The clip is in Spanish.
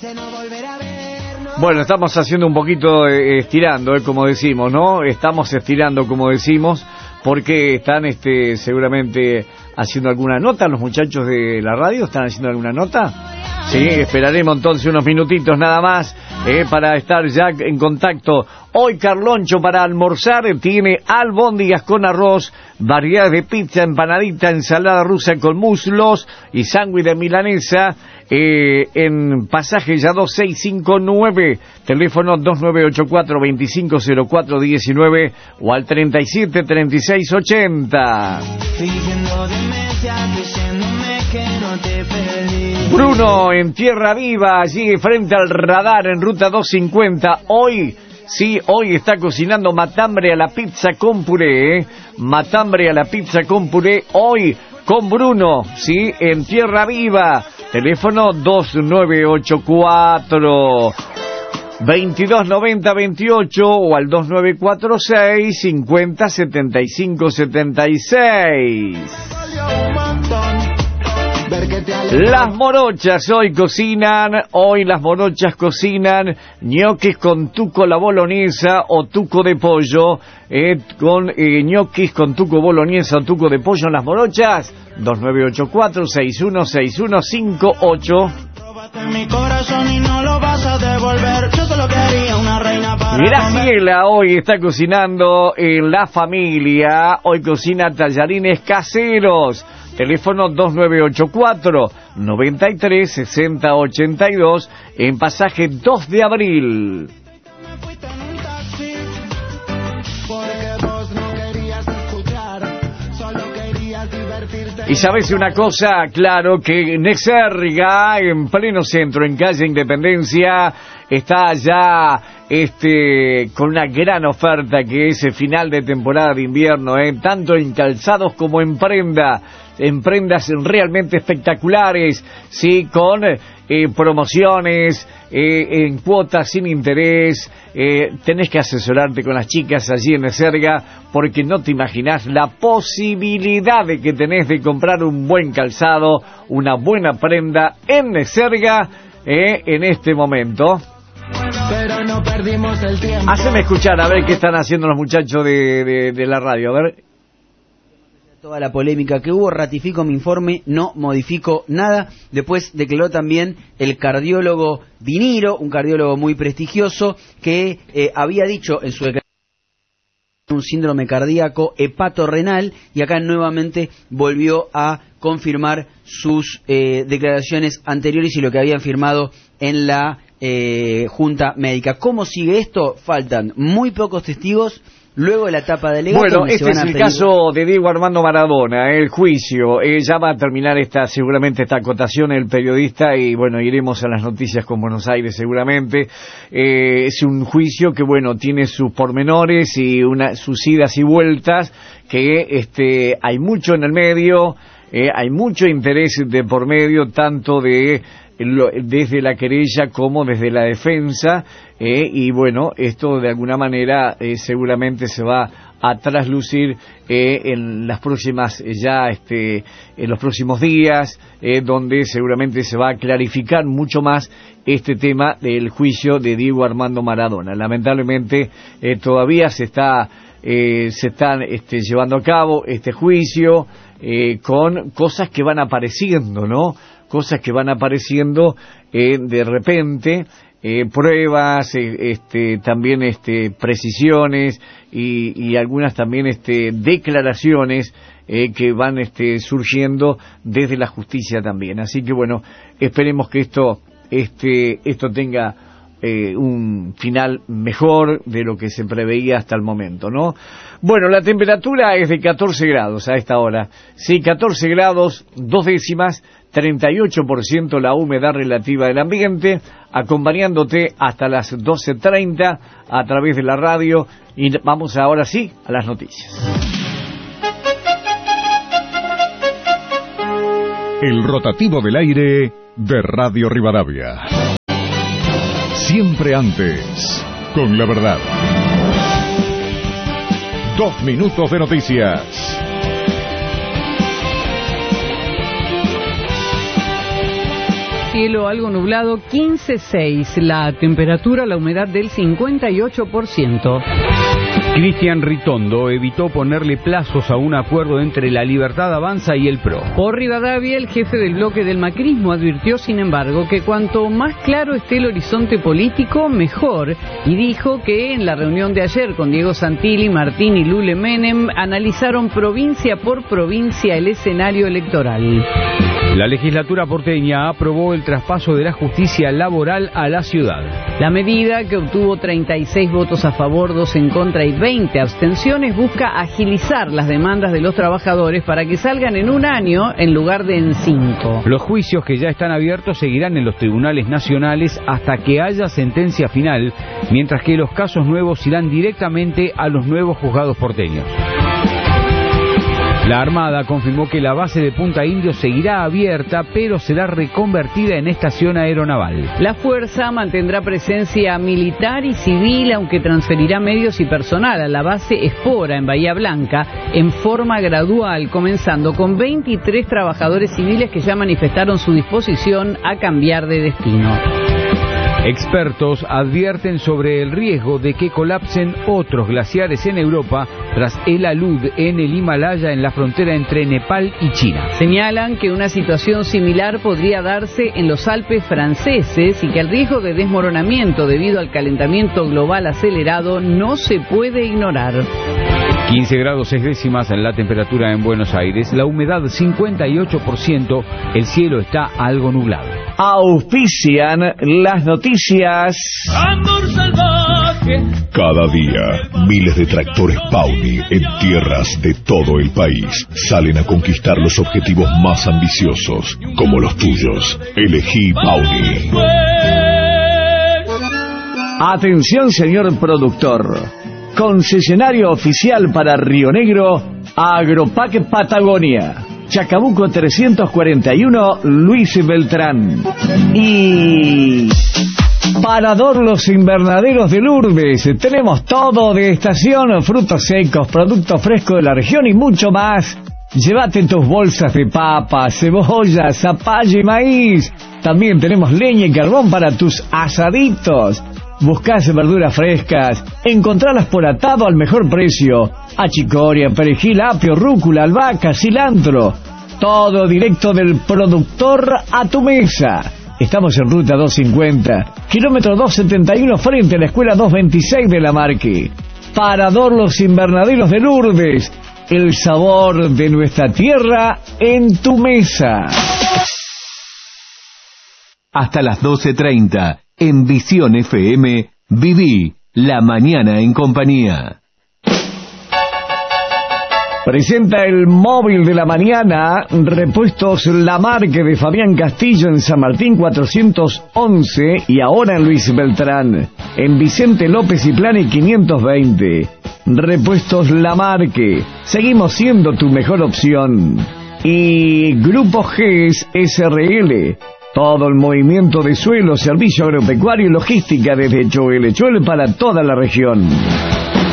Bueno, estamos haciendo un poquito estirando, como decimos, ¿no? Estamos estirando, como decimos, porque están seguramente haciendo alguna nota. Los muchachos de la radio están haciendo alguna nota. Sí, esperaremos entonces unos minutitos nada más para estar ya en contacto. Hoy Carloncho para almorzar tiene albóndigas con arroz, variedades de pizza, empanadita, ensalada rusa con muslos y sándwich de milanesa en Pasaje Ya 2659, teléfono 2984-250419 o al 373680. Bruno en Tierra Viva, allí frente al radar en ruta 250. Hoy está cocinando matambre a la pizza con puré, matambre a la pizza con puré, hoy con Bruno, sí, en Tierra Viva, teléfono 2984 229028 o al 2946 507576. Las morochas hoy las morochas cocinan ñoquis con tuco la boloñesa o tuco de pollo, con ñoquis con tuco boloñesa o tuco de pollo en las morochas, 2984-616158. Graciela hoy está cocinando en La Familia, hoy cocina tallarines caseros. Teléfono 2984-936082 en Pasaje 2 de Abril. Y sabes una cosa, claro que Neserga, en pleno centro, en calle Independencia, está ya con una gran oferta que es el final de temporada de invierno, tanto en calzados como en prendas realmente espectaculares, sí, con promociones, en cuotas sin interés. Tenés que asesorarte con las chicas allí en Neserga, porque no te imaginás la posibilidad de que tenés de comprar un buen calzado, una buena prenda en Neserga en este momento. Pero no perdimos el tiempo. Haceme escuchar a ver qué están haciendo los muchachos de la radio, a ver. Toda la polémica que hubo, ratifico mi informe, no modifico nada. Después declaró también el cardiólogo Diniro, un cardiólogo muy prestigioso, que había dicho en su declaración un síndrome cardíaco hepatorrenal, y acá nuevamente volvió a confirmar sus declaraciones anteriores y lo que habían firmado en la Junta Médica. ¿Cómo sigue esto? Faltan muy pocos testigos. Luego de la etapa de alegato. Bueno, este es el caso de Diego Armando Maradona, el juicio. Ya va a terminar seguramente esta acotación el periodista, y bueno, iremos a las noticias con Buenos Aires seguramente. Es un juicio que, bueno, tiene sus pormenores y sus idas y vueltas, que hay mucho en el medio, hay mucho interés de por medio, tanto desde la querella como desde la defensa, y bueno, esto de alguna manera seguramente se va a traslucir en las próximas en los próximos días, donde seguramente se va a clarificar mucho más este tema del juicio de Diego Armando Maradona. Lamentablemente todavía se están llevando a cabo este juicio con cosas que van apareciendo, ¿no? Cosas que van apareciendo de repente, pruebas, también precisiones y algunas también declaraciones que van surgiendo desde la justicia también. Así que bueno, esperemos que esto tenga un final mejor de lo que se preveía hasta el momento, ¿no? Bueno, la temperatura es de 14 grados a esta hora. Sí, 14 grados, 2 décimas, 38% la humedad relativa del ambiente, acompañándote hasta las 12:30 a través de la radio. Y vamos ahora sí a las noticias. El rotativo del aire de Radio Rivadavia. Siempre antes, con la verdad. 2 minutos de noticias. cielo algo nublado, 15,6. La temperatura, la humedad del 58%. Cristian Ritondo evitó ponerle plazos a un acuerdo entre la Libertad Avanza y el PRO. Por Rivadavia, el jefe del bloque del macrismo advirtió, sin embargo, que cuanto más claro esté el horizonte político, mejor, y dijo que en la reunión de ayer con Diego Santilli, Martín y Lule Menem analizaron provincia por provincia el escenario electoral. La legislatura porteña aprobó el traspaso de la justicia laboral a la ciudad. La medida, que obtuvo 36 votos a favor, 2 en contra y 20 abstenciones, busca agilizar las demandas de los trabajadores para que salgan en un año en lugar de en 5. Los juicios que ya están abiertos seguirán en los tribunales nacionales hasta que haya sentencia final, mientras que los casos nuevos irán directamente a los nuevos juzgados porteños. La Armada confirmó que la base de Punta Indio seguirá abierta, pero será reconvertida en estación aeronaval. La fuerza mantendrá presencia militar y civil, aunque transferirá medios y personal a la base Espora en Bahía Blanca en forma gradual, comenzando con 23 trabajadores civiles que ya manifestaron su disposición a cambiar de destino. Expertos advierten sobre el riesgo de que colapsen otros glaciares en Europa tras el alud en el Himalaya en la frontera entre Nepal y China. Señalan que una situación similar podría darse en los Alpes franceses y que el riesgo de desmoronamiento debido al calentamiento global acelerado no se puede ignorar. 15 grados 6 décimas en la temperatura en Buenos Aires, la humedad 58%, el cielo está algo nublado. Auspician las noticias. Amor salvaje. Cada día, miles de tractores Pauni en tierras de todo el país salen a conquistar los objetivos más ambiciosos, como los tuyos. Elegí Pauni. Atención, señor productor. Concesionario oficial para Río Negro, Agropac Patagonia. Chacabuco 341, Luis Beltrán. Y Parador Los Invernaderos de Lourdes. Tenemos todo de estación, frutos secos, productos frescos de la región y mucho más. Llévate tus bolsas de papas, cebollas, zapallo y maíz. También tenemos leña y carbón para tus asaditos. Buscás verduras frescas, encontralas por atado al mejor precio. Achicoria, perejil, apio, rúcula, albahaca, cilantro. Todo directo del productor a tu mesa. Estamos en ruta 250, kilómetro 271, frente a la escuela 226 de La Marque. Parador Los Invernaderos de Lourdes. El sabor de nuestra tierra en tu mesa. Hasta las 12:30. En Visión FM, viví la mañana en compañía. Presenta el móvil de la mañana, Repuestos La Marque de Fabián Castillo en San Martín 411 y ahora en Luis Beltrán, en Vicente López y Plane 520. Repuestos La Marque, seguimos siendo tu mejor opción. Y Grupo GES SRL. Todo el movimiento de suelo, servicio agropecuario y logística desde Choel para toda la región.